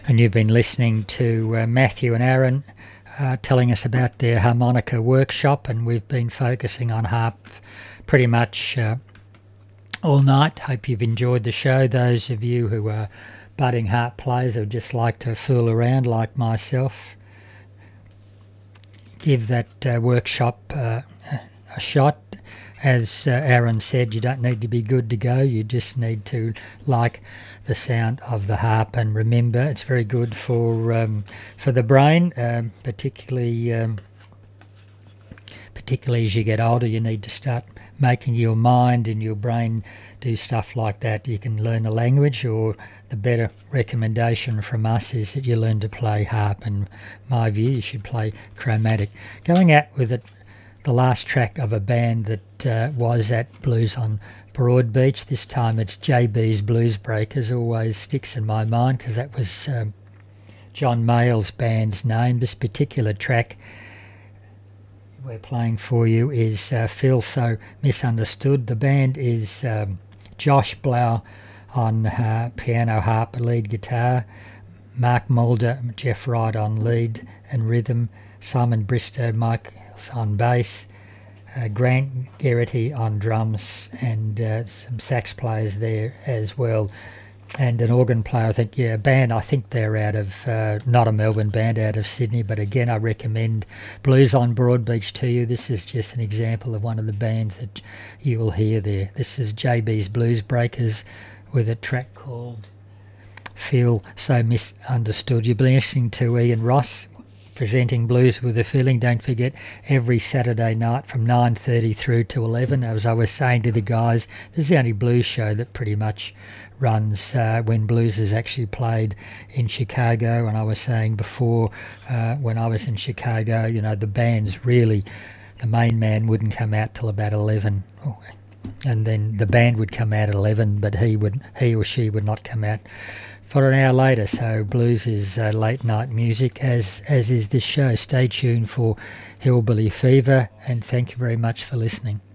And you've been listening to Matthew and Aaron telling us about their harmonica workshop, and we've been focusing on harp pretty much all night. Hope you've enjoyed the show. Those of you who are budding harp players who just like to fool around like myself, give that workshop a shot. As Aaron said, you don't need to be good to go, you just need to like the sound of the harp, and remember it's very good for the brain, particularly as you get older. You need to start making your mind and your brain do stuff like that. You can learn a language, or the better recommendation from us is that you learn to play harp. In my view, you should play chromatic. Going out with it, the last track of a band that was at Blues on Broadbeach. This time it's JB's Blues Breakers. Always sticks in my mind because that was John Mayall's band's name. This particular track we're playing for you is Feel So Misunderstood. The band is Josh Blau on piano, harp, lead guitar, Mark Mulder, Jeff Wright on lead and rhythm, Simon Bristow, Mike on bass, Grant Geraghty on drums, and some sax players there as well, and an organ player. A band, I think they're out of, not a Melbourne band, out of Sydney, but again I recommend Blues on Broadbeach to you. This is just an example of one of the bands that you will hear there. This is JB's Blues Breakers with a track called Feel So Misunderstood. You've been listening to Ian Ross presenting Blues with a Feeling. Don't forget, every Saturday night from 9:30 through to 11. As I was saying to the guys, this is the only blues show that pretty much runs when blues is actually played in Chicago. And I was saying before, when I was in Chicago, the bands really, the main man wouldn't come out till about 11. And then the band would come out at 11, but he or she would not come out for an hour later. So blues is late night music, as is this show. Stay tuned for Hillbilly Fever, and thank you very much for listening.